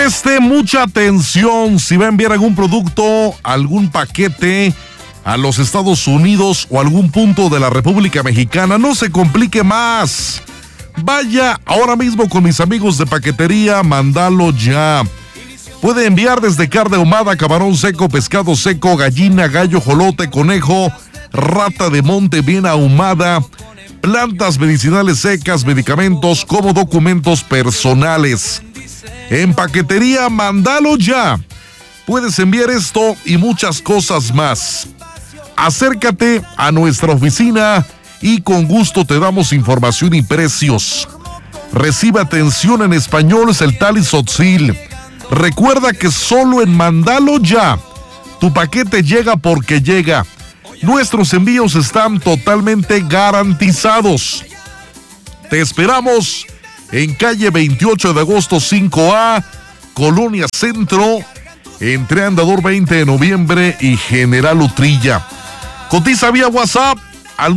Mucha atención, si va a enviar algún producto, algún paquete a los Estados Unidos o algún punto de la República Mexicana, no se complique más. Vaya ahora mismo con mis amigos de Paquetería Mandalo Ya. Puede enviar desde carne ahumada, camarón seco, pescado seco, gallina, gallo, jolote, conejo, rata de monte bien ahumada, plantas medicinales secas, medicamentos como documentos personales. En Paquetería Mandalo Ya puedes enviar esto y muchas cosas más. Acércate a nuestra oficina y con gusto te damos información y precios. Recibe atención en español, Celtal y Tzotzil. Recuerda que solo en Mandalo Ya tu paquete llega porque llega. Nuestros envíos están totalmente garantizados. Te esperamos en calle 28 de agosto 5A, Colonia Centro, entre Andador 20 de noviembre y General Utrilla. Cotiza vía WhatsApp al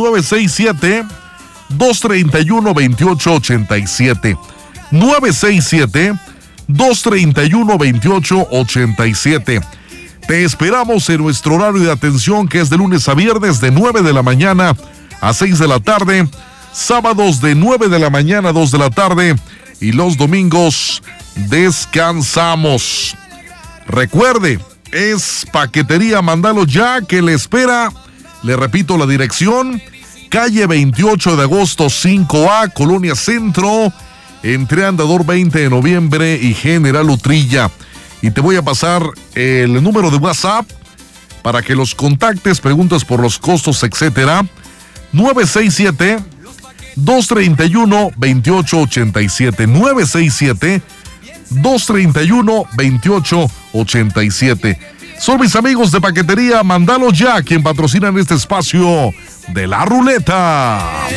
967-231-2887. 967-231-2887. Te esperamos en nuestro horario de atención, que es de lunes a viernes de 9 de la mañana a 6 de la tarde, sábados de 9 de la mañana a 2 de la tarde y los domingos descansamos. Recuerde, es Paquetería Mandalo Ya que le espera. Le repito la dirección: calle 28 de agosto 5A, Colonia Centro, entre Andador 20 de noviembre y General Utrilla. Y te voy a pasar el número de WhatsApp para que los contactes, preguntas por los costos, etcétera. 967-231-2887. 967-231-2887. Son mis amigos de Paquetería Mandalo Ya quien patrocinan este espacio de la ruleta.